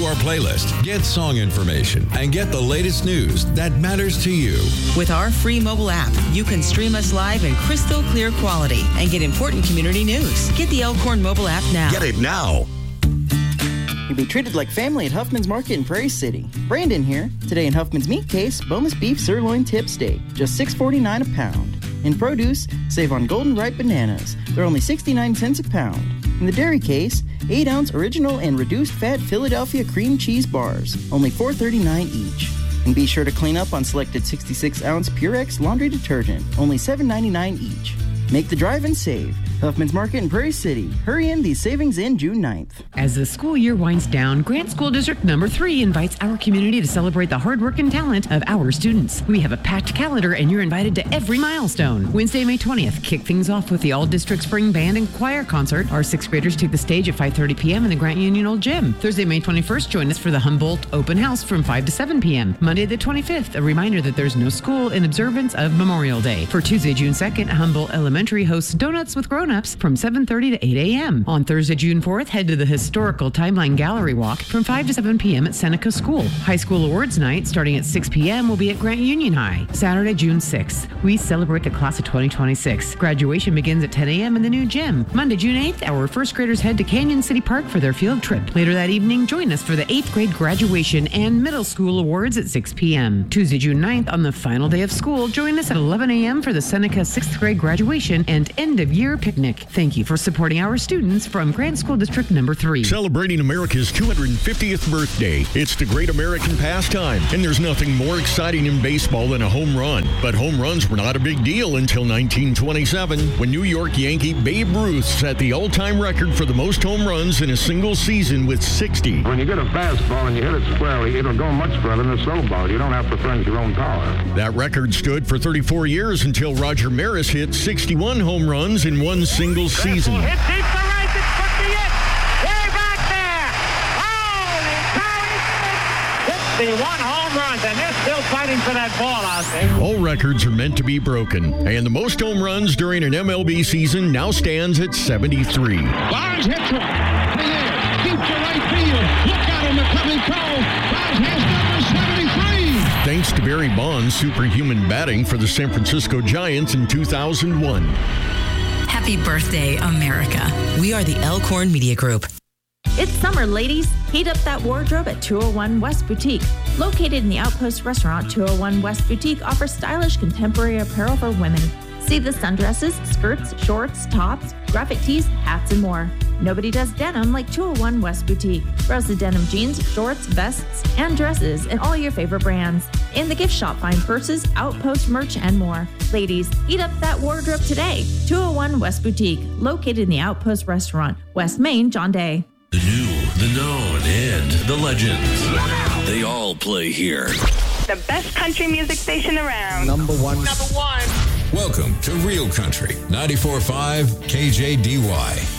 our playlist, get song information, and get the latest news that matters to you. With our free mobile app, you can stream us live in crystal clear quality and get important community news. Get the Elkhorn mobile app now. Get it now. You'll be treated like family at Huffman's Market in Prairie City. Brandon here. Today in Huffman's Meat Case, boneless beef sirloin tip steak, just $6.49 a pound. In produce, save on golden ripe bananas. They're only 69 cents a pound. In the dairy case, 8-ounce original and reduced fat Philadelphia cream cheese bars, only $4.39 each. And be sure to clean up on selected 66-ounce Purex laundry detergent, only $7.99 each. Make the drive and save. Huffman's Market in Prairie City. Hurry in, these savings end June 9th. As the school year winds down, Grant School District number 3 invites our community to celebrate the hard work and talent of our students. We have a packed calendar and you're invited to every milestone. Wednesday, May 20th, kick things off with the All-District Spring Band and Choir Concert. Our 6th graders take the stage at 5:30 p.m. in the Grant Union Old Gym. Thursday, May 21st, join us for the Humboldt Open House from 5 to 7 p.m. Monday the 25th, a reminder that there's no school in observance of Memorial Day. For Tuesday, June 2nd, Humboldt Elementary hosts Donuts with Grown-Ups from 7:30 to 8 a.m. On Thursday, June 4th, head to the historical Timeline Gallery Walk from 5 to 7 p.m. at Seneca School. High School Awards Night, starting at 6 p.m., will be at Grant Union High. Saturday, June 6th, we celebrate the class of 2026. Graduation begins at 10 a.m. in the new gym. Monday, June 8th, our first graders head to Canyon City Park for their field trip. Later that evening, join us for the 8th grade graduation and middle school awards at 6 p.m. Tuesday, June 9th, on the final day of school, join us at 11 a.m. for the Seneca 6th grade graduation and end-of-year picnic. Thank you for supporting our students from Grant School District number 3. Celebrating America's 250th birthday. It's the great American pastime, and there's nothing more exciting in baseball than a home run. But home runs were not a big deal until 1927, when New York Yankee Babe Ruth set the all-time record for the most home runs in a single season with 60. When you get a fastball and you hit it squarely, it'll go much further than a slow ball. You don't have to furnish your own power. That record stood for 34 years until Roger Maris hit 61 home runs in one single season. Hit deep to right, it's put me in. Way back there. Holy cow, 51 home runs, and they're still fighting for that ball out there. All records are meant to be broken, and the most home runs during an MLB season now stands at 73. Barnes hits one. Deep to right field. Look out on the coming call. Barnes has number 73. Thanks to Barry Bonds' superhuman batting for the San Francisco Giants in 2001. Happy birthday, America. We are the Elkhorn Media Group. It's summer, ladies. Heat up that wardrobe at 201 West Boutique. Located in the Outpost Restaurant, 201 West Boutique offers stylish contemporary apparel for women. See the sundresses, skirts, shorts, tops, graphic tees, hats, and more. Nobody does denim like 201 West Boutique. Browse the denim jeans, shorts, vests, and dresses in all your favorite brands. In the gift shop, find purses, Outpost merch, and more. Ladies, heat up that wardrobe today. 201 West Boutique, located in the Outpost Restaurant, West Main, John Day. The new, the known, and the legends. They all play here. The best country music station around. Number one. Number one. Welcome to Real Country 94.5 KJDY.